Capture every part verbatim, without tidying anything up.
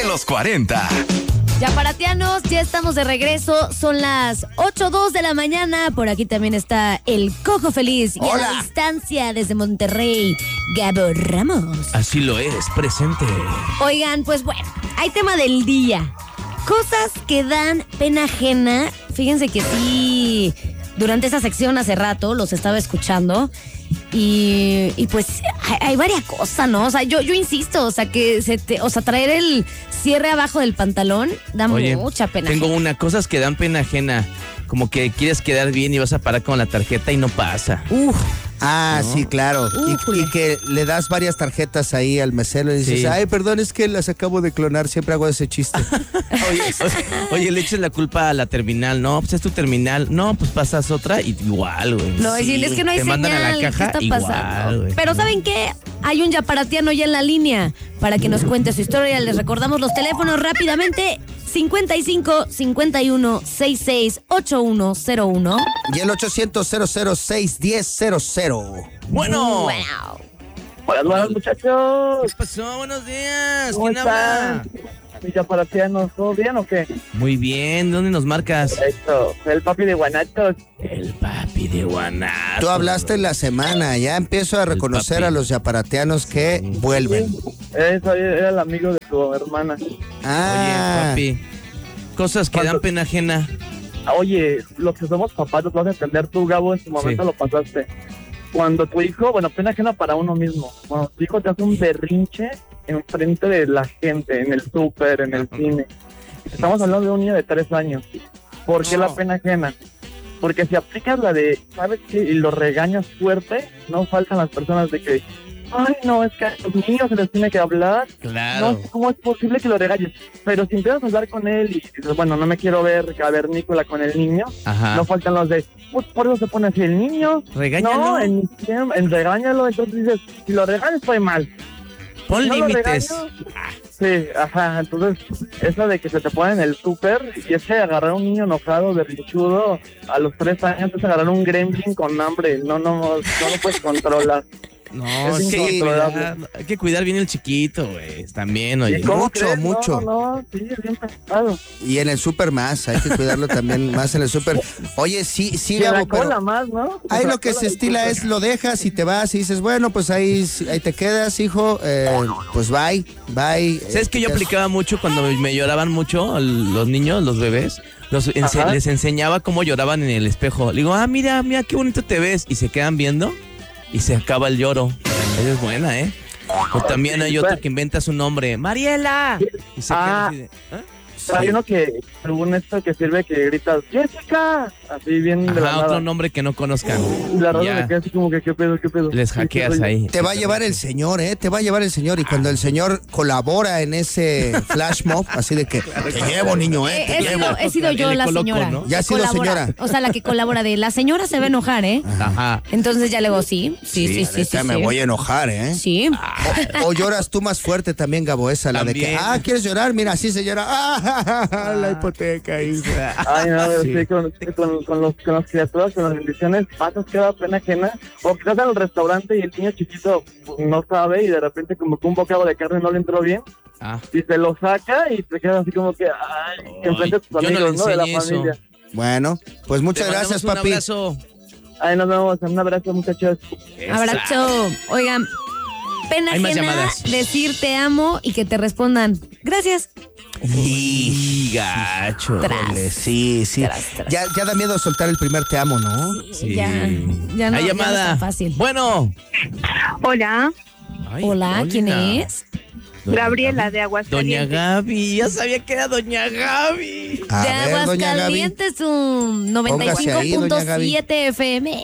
los cuarenta. Yaparatianos, ya estamos de regreso. Son las ocho o dos de la mañana. Por aquí también está el Cojo Feliz. Y Hola. a la distancia desde Monterrey, Gabo Ramos. Así lo es, presente. Oigan, pues bueno, hay tema del día. Cosas que dan pena ajena. Fíjense que sí, durante esa sección hace rato los estaba escuchando. Y, y pues hay, hay varias cosas, ¿no? O sea, yo, yo insisto, o sea, que se te, o sea, traer el cierre abajo del pantalón da Oye, mucha pena tengo ajena. una, cosas que dan pena ajena. Como que quieres quedar bien y vas a parar con la tarjeta y no pasa. Uf. Ah, ¿no? sí, claro. Újule. Y, y que le das varias tarjetas ahí al mesero y dices, Sí. ay, perdón, es que las acabo de clonar, siempre hago ese chiste. Oye, oye, oye, le echas la culpa a la terminal. No, pues es tu terminal. No, pues pasas otra y igual, güey. No, Sí. decir, es que no hay Te señal. mandan a la ¿Qué caja, está igual, pasando? güey. Pero ¿saben qué? Hay un yaparatiano ya en la línea para que nos cuente su historia. Les recordamos los teléfonos rápidamente. cincuenta y cinco, cincuenta y uno, sesenta y seis, ochenta y uno cero uno. Y el ochocientos, cero cero seis, diez, cero cero. Bueno. Wow. Buenas, buenas, muchachos. ¿Qué pasó? Buenos días. ¿Cómo ¿Quién habla? están? Mis yaparatianos, ¿todo bien o qué? Muy bien. ¿Dónde nos marcas? Esto, el papi de Guanatos. El papi de Guanatos. Tú hablaste en la semana, ya empiezo a reconocer papi. a los yaparatianos que vuelven. Eso era el amigo de tu hermana. Ah, Oye, papi. Cosas que ¿Cuánto? dan pena ajena. Oye, los que somos papás los vas a entender tú, Gabo, en su momento Sí. lo pasaste. Cuando tu hijo, bueno, pena ajena para uno mismo, cuando tu hijo te hace un berrinche enfrente de la gente, en el súper, en el cine. Estamos hablando de un niño de tres años. ¿Por qué No. la pena ajena? Porque si aplicas la de, ¿sabes qué? Y lo regañas fuerte, no faltan las personas de que, ay, no, es que a los niños se les tiene que hablar. Claro. No, ¿cómo es posible que lo regañes? Pero si empiezas a hablar con él y dices, bueno, no me quiero ver cavernícola con el niño, Ajá. no faltan los de, pues por eso se pone así el niño. Regáñalo. No, en, en regáñalo, entonces dices, si lo regañas estoy mal. Pon No lo límites. regaño. Sí, ajá, entonces eso de que se te pone en el súper y es que agarrar a un niño enojado, berrinchudo, a los tres años es agarrar un gremlin con hambre, no, no, no lo puedes controlar. No, Es es que hay que incontrolable. cuidar, hay que cuidar bien el chiquito, güey. También, oye. ¿Y cómo mucho, crees? mucho. No, no, sí, es bien pesado. y en el súper más, hay que cuidarlo también más en el súper. Oye, sí, sí, Y en la Gabo, pero cola más, ¿no? ahí La lo que cola se del estila súper. es lo dejas y te vas y dices, bueno, pues ahí, ahí te quedas, hijo, eh, pues bye, bye. ¿Sabes que yo Eh, aplicaba mucho cuando me lloraban mucho los niños, los bebés? Los ense- Ajá. les enseñaba cómo lloraban en el espejo. Le digo, ah, mira, mira qué bonito te ves. Y se quedan viendo y se acaba el lloro. Esa es buena, ¿eh? O también hay otro que inventa su nombre, Mariela. Y se Ah. quedan así de, ¿ah? Hay uno que, según esto, que sirve que gritas, ¡Jessica! Así bien de la Ajá, nada. otro nombre que no conozcan. Y la raza Ya. se queda así como que, ¿qué pedo, qué pedo? Les Sí, hackeas sí, soy yo. ahí. Te va a llevar el señor, ¿eh? Te va a llevar el señor. Y cuando el señor colabora en ese flash mob, así de que te llevo, niño, ¿eh? Eh, Te he, llevo. sido, he sido yo El la ecoloco, señora. ¿no? Ya ha que sido colabora. señora. O sea, la que colabora de la señora se va a enojar, ¿eh? Ajá. Entonces ya le digo, sí, sí, sí, sí, sí. Ahorita me sí. voy a enojar, ¿eh? Sí. O, o lloras tú más fuerte también, Gabo, esa, la de que, También. ah, ¿quieres llorar? Mira, así se llora. Ah, la hipoteca, hija. Ay, no, Sí. sí, con, con, con, los, con las criaturas, con las bendiciones, pasas que da pena ajena. O que estás en el restaurante y el niño chiquito pues, no sabe y de repente como que un bocado de carne no le entró bien Ah. y se lo saca y te quedas así como que, ay, Ay, enfrente de tus yo no amigos, le ¿no? De la enseñé eso. familia. Bueno, pues muchas Te gracias, mandamos papi. Un abrazo. Ay, nos vemos, un abrazo, muchachos. Abrazo. Oigan, pena Hay más ajena llamadas. decir te amo y que te respondan, gracias. Y gacho. Tras. Híjole, sí, sí. Tras, tras. Ya, ya da miedo soltar el primer te amo, ¿no? Sí. Ya, ya no, Hay ya no es llamada. tan fácil. Bueno. Hola, Ay, Hola, ¿quién hola. es? Doña Gabriela Gaby. de Aguascalientes. Doña Gaby, ya sabía que era Doña Gaby. A de ver, doña Gaby. Aguascalientes, un noventa y cinco Póngase ahí, punto doña Gaby. siete F M.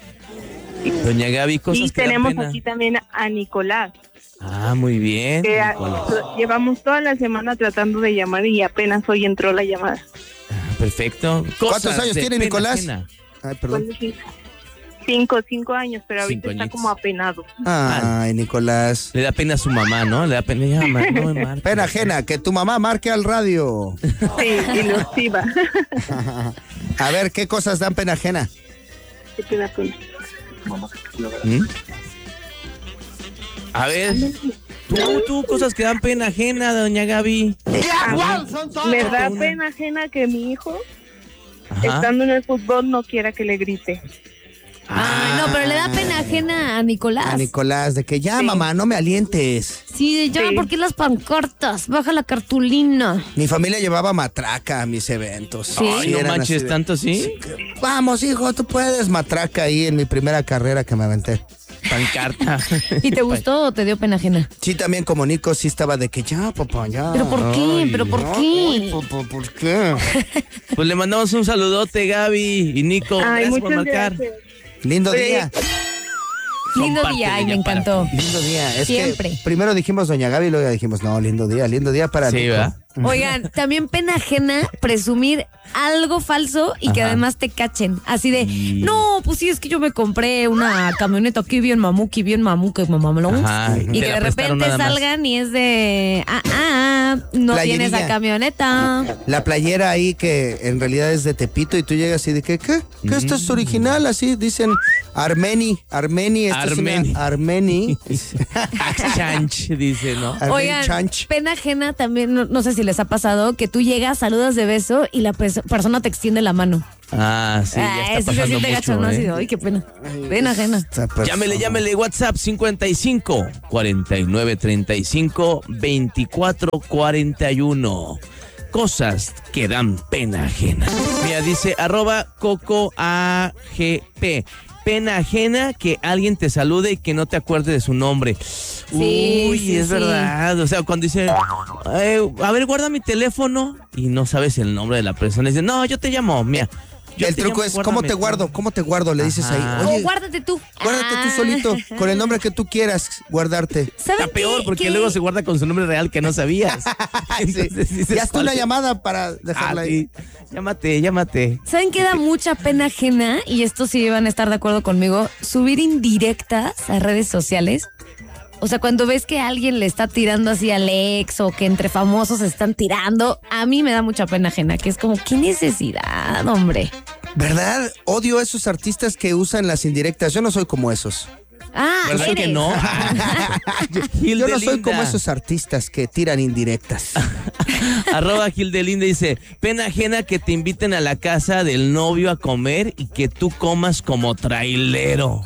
Doña Gaby, cosas Y que dan tenemos pena. aquí también a Nicolás, Ah, muy bien. que a- Nicolás. llevamos toda la semana tratando de llamar y apenas hoy entró la llamada. Ah, perfecto. ¿Cuántos Cosas años de tiene pena Nicolás? ajena. Ay, perdón. Cinco, cinco años, pero ahorita Cinco está añitos. como apenado. Ay, Nicolás. Le da pena a su mamá, ¿no? Le da pena. Ya, ma- no me marques. Pena ajena, que tu mamá marque al radio. Sí, ilusiva. A ver, ¿qué cosas dan pena ajena? ¿Qué te da pena? ¿Mm? A ver, Tú, tú, cosas que dan pena ajena, doña Gaby. Me da pena ajena que mi hijo, Ajá. estando en el fútbol, no quiera que le grite. Ay, no, pero le da pena ajena a Nicolás. A Nicolás, de que ya, Sí. mamá, no me alientes. Sí, ya, Sí. ¿por qué las pancartas? Baja la cartulina. Mi familia llevaba matraca a mis eventos. Sí. Ay, no eran así manches, de- tanto sí. Vamos, hijo, tú puedes. Matraca ahí en mi primera carrera que me aventé. Pancarta. ¿Y te gustó o te dio pena ajena? Sí, también como Nico, sí estaba de que ya, papá, ya. ¿Pero por qué? Ay, ¿Pero por Ay, qué? papá, ¿por qué? Pues le mandamos un saludote, Gaby y Nico. Ay, Gracias por muchas marcar. gracias. Lindo Sí. día. Lindo parte día, de ay, me ella para encantó. Lindo día. Es Siempre. que primero dijimos doña Gaby y luego ya dijimos, no, lindo día, lindo día para Sí, Nico. ¿verdad? Oigan, también pena ajena presumir algo falso y que Ajá. además te cachen. Así de, Y- no, pues sí, es que yo me compré una camioneta aquí bien mamuki, bien mamuki, mamalón. Ajá, Y te que la de prestaron repente nada más. salgan y es de, ah, ah, no Playerilla. tienes la camioneta. La playera ahí que en realidad es de Tepito y tú llegas y de que, ¿qué? ¿Qué? Esto es original, así dicen Armeni, Armeni, esto Armeni. es una Armeni. Exchange, dice, ¿no? Armeni Oigan, Chanch. pena ajena también, no, no sé si les ha pasado, que tú llegas, saludas de beso y la pers- persona te extiende la mano. Ah, sí, ya Ah, está eso se pasando siente gacho, mucho, ¿no? Así ¿eh? de, ay, qué pena. Pena ajena. Esta persona. Llámele, llámele, WhatsApp cincuenta y cinco, cuarenta y nueve, treinta y cinco, veinticuatro, cuarenta y uno. Cosas que dan pena ajena. Mira, dice arroba Coco A G P. Pena ajena que alguien te salude y que no te acuerde de su nombre. Sí, Uy, sí, es sí. verdad. O sea, cuando dice, eh, a ver, guarda mi teléfono y no sabes el nombre de la persona. Dice, no, yo te llamo, mira. yo El te truco llamo, es, ¿cómo guárdame te tú". guardo? ¿Cómo te guardo? Le dices Ajá. ahí, O oye, guárdate tú. guárdate tú Ah. solito, con el nombre que tú quieras guardarte. ¿Saben Está peor qué- porque qué? luego se guarda con su nombre real que no sabías. Entonces dices, Ya está ¿cuál una es? llamada para Ah, dejarla ahí. sí. Llámate, llámate. ¿Saben qué da mucha pena ajena? Y esto sí van a estar de acuerdo conmigo. Subir indirectas a redes sociales. O sea, cuando ves que alguien le está tirando así al ex o que entre famosos se están tirando, a mí me da mucha pena ajena, que es como, ¿qué necesidad, hombre? ¿Verdad? Odio a esos artistas que usan las indirectas. Yo no soy como esos. Ah, ¿Verdad eres. que no? Yo no soy Gildelinda. como esos artistas que tiran indirectas. Arroba Gildelinda dice, pena ajena que te inviten a la casa del novio a comer y que tú comas como trailero.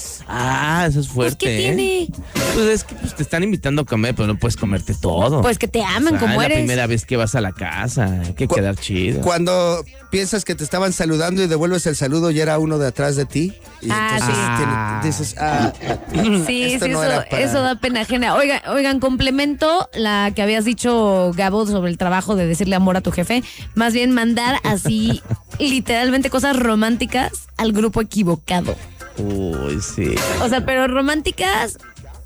Ah, eso es Pues, fuerte. ¿qué ¿eh? tiene? Pues es que pues, te están invitando a comer, pero no puedes comerte todo. Pues que te amen O sea, como es la eres. primera vez que vas a la casa, hay que Cu- quedar chido. Cuando piensas que te estaban saludando y devuelves el saludo y era uno de atrás de ti. Y Ah, entonces sí. tiene- dices, ah, Sí, esto sí, no eso, era para- eso da pena ajena. Oigan, oigan, complemento la que habías dicho, Gabo, sobre el trabajo de decirle amor a tu jefe. Más bien mandar así, literalmente, cosas románticas al grupo equivocado. Uy, sí. O sea, pero románticas,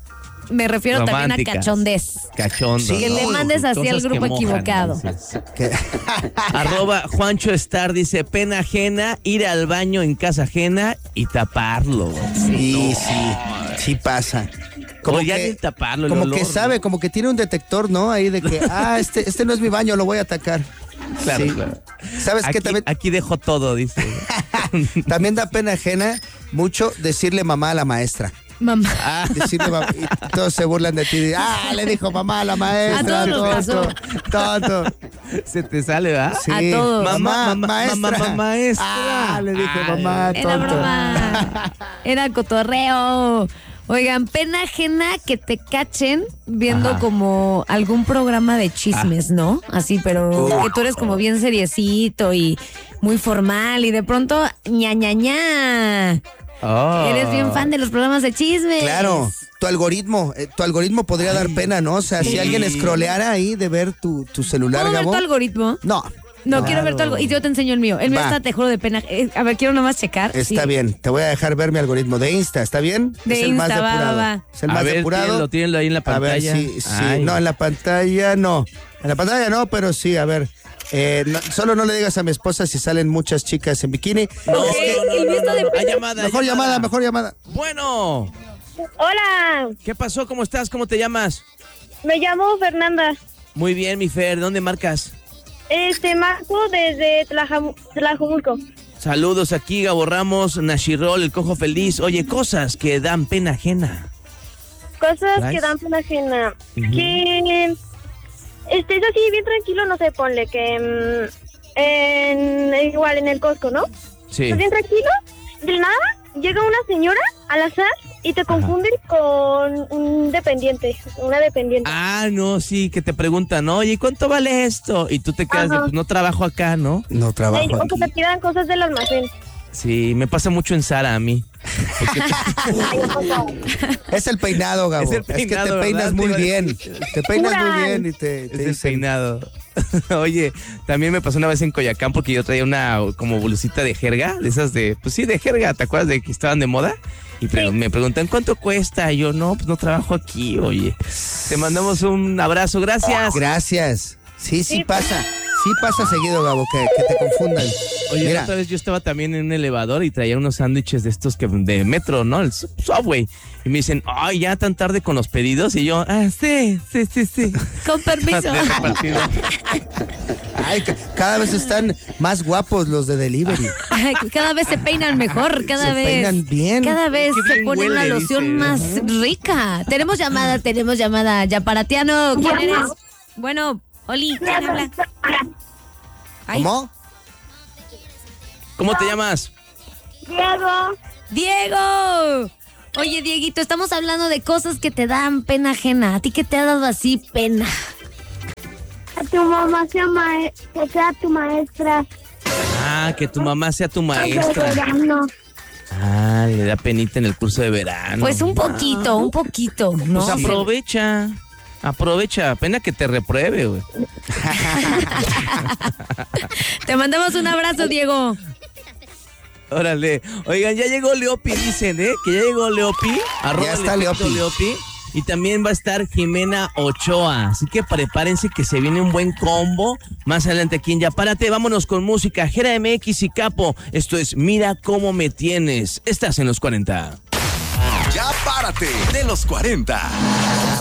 me refiero también a Románticas. cachondez. Cachondo. Sí, que le ¿no? mandes así Cosas al grupo que mojan, equivocado. dices. que- Arroba Juancho Star dice, pena ajena, ir al baño en casa ajena y taparlo. sí, sí, sí pasa. Como ya ni taparlo, el como olor, que ¿no? sabe, como que tiene un detector, ¿no? Ahí de que, ah, este, este no es mi baño, lo voy a atacar. Claro, Sí. claro. ¿Sabes Aquí, qué también, aquí dejo todo, dice. también da pena ajena mucho decirle mamá a la maestra? Mamá. Ah, Decirle mamá, y todos se burlan de ti. Ah, le dijo mamá a la maestra. A todos nos tonto, tonto. se te sale, ¿verdad? Sí. A todos. Mamá, Mamá, maestra. mamá, mamá, maestra. Ah, le dije Ay, mamá, Era tonto. broma. Era cotorreo. Oigan, pena ajena que te cachen viendo Ajá. como algún programa de chismes, ¿no? Así, pero que tú eres como bien seriecito y muy formal y de pronto, ña, ña, ña. Oh. Eres bien fan de los programas de chismes. Claro, tu algoritmo, eh, tu algoritmo podría dar pena, ¿no? O sea, si sí. alguien scrolleara ahí de ver tu, tu celular, ¿Puedo ver Gabo. tu algoritmo? No. No, quiero ver tu algoritmo. Y yo te enseño el mío. El mío Va. está, te juro, de pena. Eh, a ver, quiero nomás checar. Está Sí. bien, te voy a dejar ver mi algoritmo de Insta, ¿está bien? De es el más Insta, va, depurado. va, va. Es el A más ver, depurado. tírenlo, tírenlo ahí en la A ver, pantalla. sí, sí. Ay. No, en la pantalla no. En la pantalla no, pero sí, a ver. Eh, no- solo no le digas a mi esposa si salen muchas chicas en bikini. No, Ok, no, no, el mío está de no, no. pena. Hay llamada, hay Mejor llamada, mejor llamada. Bueno, Hola, ¿qué pasó? ¿Cómo estás? ¿Cómo te llamas? me llamo Fernanda. Muy bien, mi Fer. ¿Dónde marcas? Este, marco desde Tlajamu- Tlajumulco. Saludos aquí, Gabo Ramos, Nashirol, el Cojo Feliz. Oye, cosas que dan pena ajena. Cosas ¿Traes? que dan pena ajena. Ujú. Que estés así bien tranquilo, no sé, ponle que mm, en, igual en el Costco, ¿no? Sí. Estás bien tranquilo, de nada, llega una señora al azar y te confunden con un dependiente, una dependiente. Ah, no, sí, que te preguntan, oye, ¿cuánto vale esto? Y tú te quedas de, Ajá. pues no trabajo acá, ¿no? No trabajo Ay, o que aquí. te pidan cosas del almacén. Sí, me pasa mucho en Zara a mí. Porque Ay, o sea, Es el peinado, Gabo. Es el Es, que peinado, te peinas ¿verdad? muy Te iba a bien. decir. Te peinas muy Juran. bien y te, es te el dicen, peinado. Oye, también me pasó una vez en Coyacán porque yo traía una como blusita de jerga, de esas de, pues sí, de jerga, ¿te acuerdas de que estaban de moda? Y pre- me preguntan, ¿cuánto cuesta? Y yo, no, pues no trabajo aquí, oye. Te mandamos un abrazo, gracias. Gracias. Sí, sí Sí. pasa. Sí pasa seguido, Gabo, que, que te confundan. Oye, la Mira, otra vez yo estaba también en un elevador y traía unos sándwiches de estos que de metro, ¿no? El Sub- Subway. Y me dicen, ay, ya tan tarde con los pedidos. Y yo, ah, sí, sí, sí, sí. Con permiso. De repartido. ay, ca- cada vez están más guapos los de delivery. Ay, cada vez se peinan mejor, cada Se vez. peinan bien. Cada vez Qué se bien pone huele, una loción dice. más rica. Tenemos llamada, tenemos llamada. Yaparatiano, ¿quién eres? Bueno, Oli, ¿quién habla? Ay, ¿Cómo? ¿Cómo te llamas? Diego, Diego. Oye, Dieguito, estamos hablando de cosas que te dan pena ajena. ¿A ti qué te ha dado así pena? a tu mamá sea, mae- que sea tu maestra. Ah, que tu mamá sea tu maestra. Verano. Ah, le da penita en el curso de verano. Pues un poquito, un poquito, ¿no? Pues aprovecha. Aprovecha, pena que te repruebe, güey. Te mandamos un abrazo, Diego. Órale. Oigan, ya llegó Leopi, dicen, ¿eh? Que ya llegó Leopi. Arroba Ya está el efecto Leopi. Leopi. Y también va a estar Jimena Ochoa. Así que prepárense que se viene un buen combo. Más adelante aquí en Ya Párate. Vámonos con música. Jera M X y Capo. Esto es Mira Cómo Me Tienes. Estás en los cuarenta. Ya párate de los cuarenta.